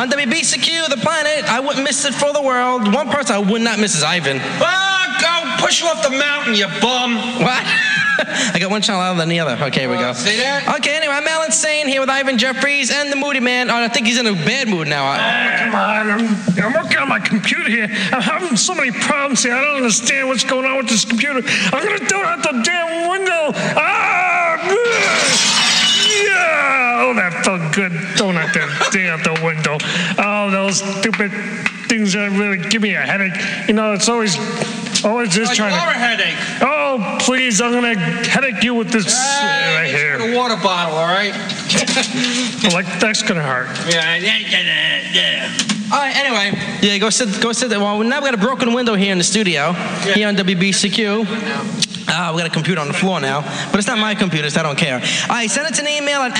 On WBCQ, The Planet, I wouldn't miss it for the world. One person I would not miss is Ivan. Go push you off the mountain, you bum. What? I got one channel louder than the other. Okay, here we go. See that? Okay, anyway, I'm Alan Sane here with Ivan Jeffries and the Moody Man. Oh, I think he's in a bad mood now. Come on, I'm working on my computer here. I'm having so many problems here. I don't understand what's going on with this computer. I'm going to do it out the damn window. Yeah! Oh, that felt good. Throwing out that thing out the window. Oh, those stupid things that really give me a headache. You know, it's always just trying to... a headache. Oh, please, I'm going to headache you with this right here. A water bottle, all right? Like, that's going to hurt. Yeah. All right, anyway. Yeah, go sit. Well, now we got a broken window here in the studio, here on WBCQ. We got a computer on the floor now, but it's not my computer, so I don't care. All right, send us an email at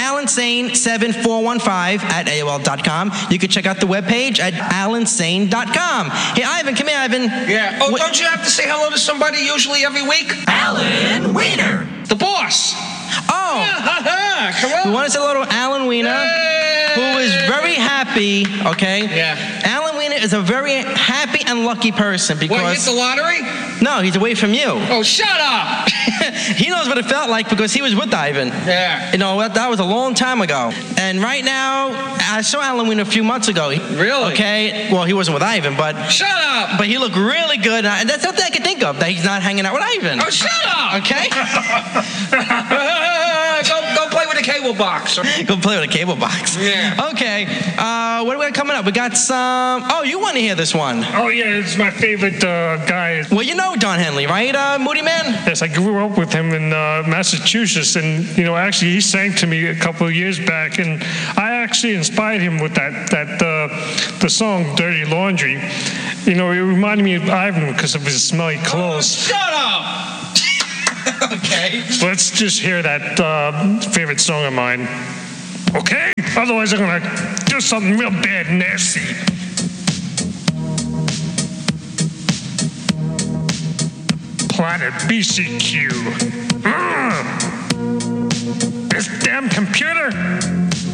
alansane7415@AOL.com. You can check out the webpage at alansane.com. Hey, Ivan, come here, Ivan. Yeah. Oh, don't you have to say hello to somebody usually every week? Alan Wiener. The boss. Oh. Yeah, come on. We want to say hello to Alan Wiener, who is very happy, okay? Yeah. Alan Wiener is a very happy and lucky person because... What, hit the lottery? No, he's away from you. Oh, shut up! He knows what it felt like because he was with Ivan. Yeah. You know, that was a long time ago. And right now, I saw Alan Wiener a few months ago. Really? Okay. Well, he wasn't with Ivan, but... Shut up! But he looked really good. And that's something I can think of, that he's not hanging out with Ivan. Oh, shut up! Okay? Go play with a cable box. Go play with a cable box. Yeah. Okay. What do we got coming up? We got some... Oh, you want to hear this one. Oh, yeah, it's my favorite guy. Well, you know Don Henley, right, Moody Man? Yes, I grew up with him in Massachusetts, and, you know, actually he sang to me a couple of years back, and I actually inspired him with the song Dirty Laundry. You know, it reminded me of Ivan because of his smelly clothes. Oh, shut up! Okay. Let's just hear that favorite song of mine. Okay? Otherwise I'm going to do something real bad and nasty. Planet BCQ. This damn computer